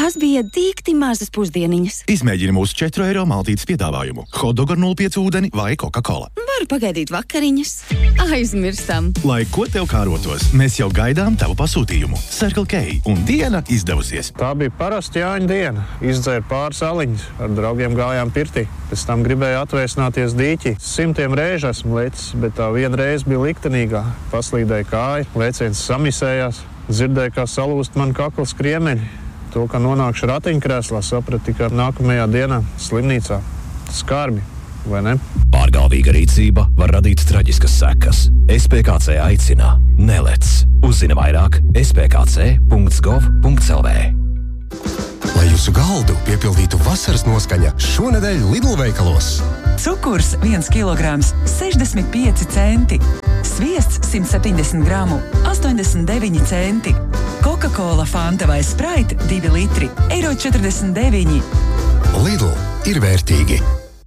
Tās bija dīkti mazas pusdieniņas. Izmēģini mūsu 4 eiro maltītes piedāvājumu. Hotdog ar 0,5 ūdeni vai Coca-Cola. Varu pagaidīt vakariņas. Aizmirstam. Lai ko tev kārotos, mēs jau gaidām tavu pasūtījumu. Circle K un diena izdevusies. Tā bija parasta Jāņa diena. Izdzēru pāris aliņus, ar draugiem gājām pirtī. Pēc tam gribēju atvēsināties dīķī. 100 reižu esmu lecis, bet tā viena reize bija liktenīgā. Paslīdēja kāja, lēciens samisējās. Dzirdēju, kā salūst man kaklas kriemeļi. To, ka nonākšu ratiņkrēslā, sapratu tikai nākamajā dienā slimnīcā. Skarbi, vai ne? Pārgalvīga rīcība var radīt traģiskas sekas. SPKC aicina nelec. Uzzini vairāk spkc.gov.lv. Lai jūsu galdu piepildītu vasaras noskaņa, šonedēļ Lidl veikalos. Cukurs 1 kilograms 65 centi. Sviests 170 gramu 89 centi. Coca-Cola, Fanta vai Sprite 2 litri €49. Lidl ir vērtīgi.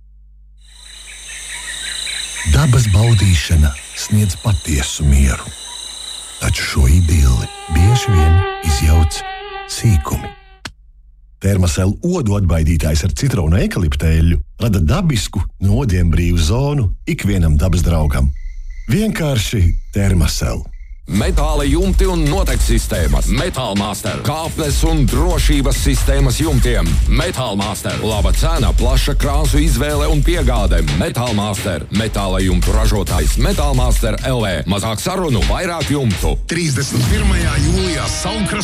Dabas baudīšana sniedz patiesu mieru. Taču šo idili bieži vien izjauc sīkumi. Termosel odu atbaidītājs ar citronu eikaliptēļu rada dabisku, nodiem brīvu zonu ikvienam dabas draugam. Vienkārši Termosel. Metāla jumti un noteikti sistēmas. Metālmaster. Kāpnes un drošības sistēmas jumtiem. Metālmaster. Laba cena, plaša krāsu izvēle un piegāde. Metālmaster. Metāla jumtu ražotājs Metālmaster LV. Mazāk sarunu, vairāk jumtu. 31. jūlijā Saukras